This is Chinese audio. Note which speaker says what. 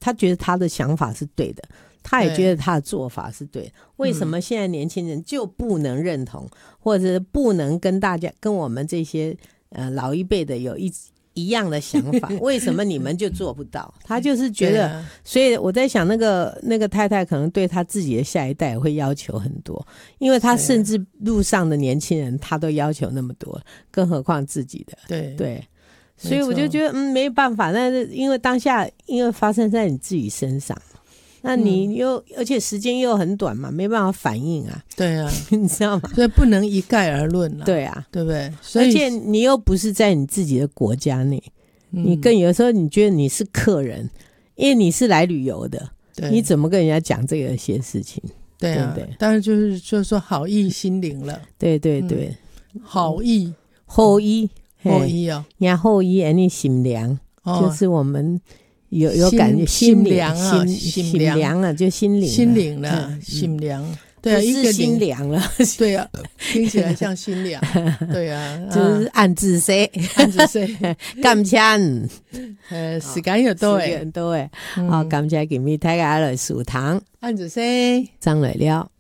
Speaker 1: 他觉得他的想法是对的，他也觉得他的做法是对的，为什么现在年轻人就不能认同，或者不能跟我们这些老一辈的有一样的想法？为什么你们就做不到？他就是觉得，所以我在想，那个太太可能对他自己的下一代会要求很多，因为他甚至路上的年轻人他都要求那么多，更何况自己的。对，所以我就觉得没办法，但是因为当下因为发生在你自己身上，那你而且时间又很短嘛，没办法反应啊。
Speaker 2: 对啊，
Speaker 1: 你知道吗？
Speaker 2: 所以不能一概而论了。
Speaker 1: 对啊，
Speaker 2: 对不对？所以
Speaker 1: 而且你又不是在你自己的国家内，你更有时候你觉得你是客人，因为你是来旅游的，你怎么跟人家讲这些事情？
Speaker 2: 对啊，对不对？当然就是说好意心领了。
Speaker 1: 对，
Speaker 2: 好意
Speaker 1: 后意
Speaker 2: 哦，
Speaker 1: 然后意你心凉，就是我们有感觉
Speaker 2: 心凉啊，
Speaker 1: 心凉了，就心
Speaker 2: 灵了，心凉。对啊，
Speaker 1: 不是心凉了。
Speaker 2: 对啊，听起来像心凉。对啊，
Speaker 1: 就是按自谁，感谢。
Speaker 2: 时間又多誒，
Speaker 1: 好，感謝今日大家來收聽，
Speaker 2: 按自誰，
Speaker 1: 張來了。